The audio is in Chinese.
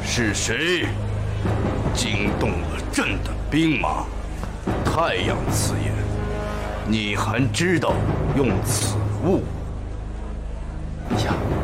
是谁惊动了朕的兵马？太阳刺眼，你还知道用此物？ 陛下。